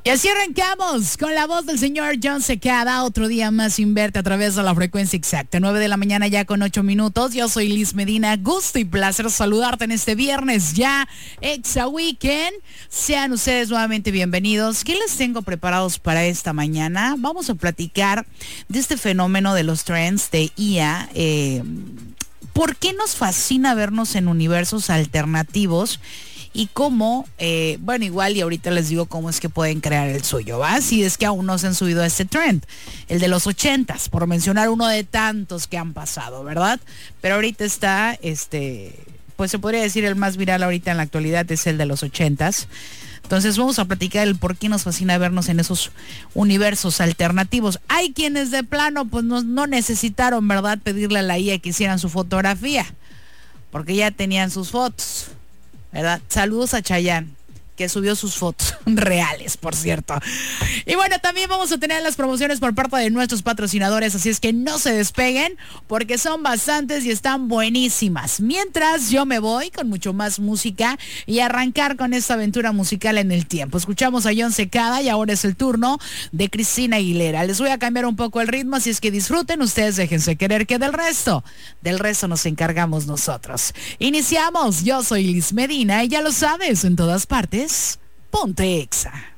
Y así arrancamos con la voz del señor John Secada, otro día más sin verte a través de la frecuencia exacta, 9 de la mañana ya con 8 minutos. Yo soy Liz Medina, gusto y placer saludarte en este viernes ya, Exa Weekend. Sean ustedes nuevamente bienvenidos. ¿Qué les tengo preparados para esta mañana? Vamos a platicar de este fenómeno de los trends de IA. ¿Por qué nos fascina vernos en universos alternativos? Y cómo, bueno, igual y ahorita les digo cómo es que pueden crear el suyo, ¿va? Si es que aún no se han subido a este trend, el de los 80s, por mencionar uno de tantos que han pasado, ¿verdad? Pero ahorita está, pues se podría decir el más viral ahorita en la actualidad es el de los 80s. Entonces vamos a platicar el por qué nos fascina vernos en esos universos alternativos. Hay quienes de plano pues no necesitaron, ¿verdad?, pedirle a la IA que hicieran su fotografía, porque ya tenían sus fotos, ¿verdad? Saludos a Chayanne, que subió sus fotos reales, por cierto. Y bueno, también vamos a tener las promociones por parte de nuestros patrocinadores, así es que no se despeguen, porque son bastantes y están buenísimas. Mientras yo me voy con mucho más música y arrancar con esta aventura musical en el tiempo. Escuchamos a John Secada y ahora es el turno de Cristina Aguilera. Les voy a cambiar un poco el ritmo, así es que disfruten, ustedes déjense querer, que del resto nos encargamos nosotros. Iniciamos, yo soy Liz Medina y ya lo sabes, en todas partes, ponte Exa.